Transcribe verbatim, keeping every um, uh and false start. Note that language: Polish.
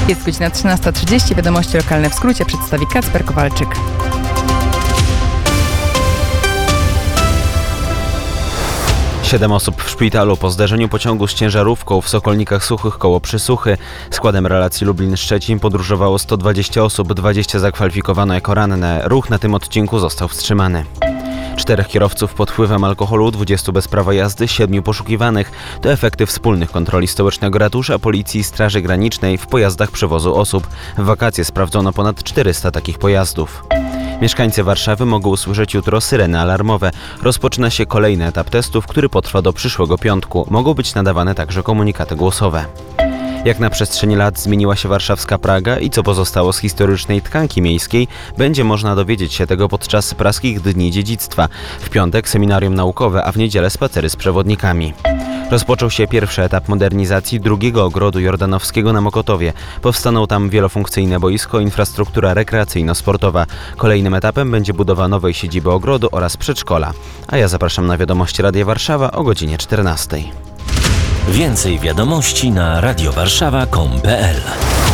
Jest godzina trzynasta trzydzieści. Wiadomości lokalne w skrócie przedstawi Kacper Kowalczyk. Siedem osób w szpitalu po zdarzeniu pociągu z ciężarówką w Sokolnikach Suchych koło Przysuchy. Składem relacji Lublin-Szczecin podróżowało sto dwadzieścia osób, dwadzieścia zakwalifikowano jako ranne. Ruch na tym odcinku został wstrzymany. Czterech kierowców pod wpływem alkoholu, dwudziestu bez prawa jazdy, siedmiu poszukiwanych. To efekty wspólnych kontroli Stołecznego Ratusza, Policji i Straży Granicznej w pojazdach przewozu osób. W wakacje sprawdzono ponad czterysta takich pojazdów. Mieszkańcy Warszawy mogą usłyszeć jutro syreny alarmowe. Rozpoczyna się kolejny etap testów, który potrwa do przyszłego piątku. Mogą być nadawane także komunikaty głosowe. Jak na przestrzeni lat zmieniła się warszawska Praga i co pozostało z historycznej tkanki miejskiej, będzie można dowiedzieć się tego podczas praskich Dni Dziedzictwa. W piątek seminarium naukowe, a w niedzielę spacery z przewodnikami. Rozpoczął się pierwszy etap modernizacji drugiego ogrodu jordanowskiego na Mokotowie. Powstaną tam wielofunkcyjne boisko, infrastruktura rekreacyjno-sportowa. Kolejnym etapem będzie budowa nowej siedziby ogrodu oraz przedszkola. A ja zapraszam na wiadomości Radia Warszawa o godzinie czternastej. Więcej wiadomości na radiowarszawa kropka com kropka pe el.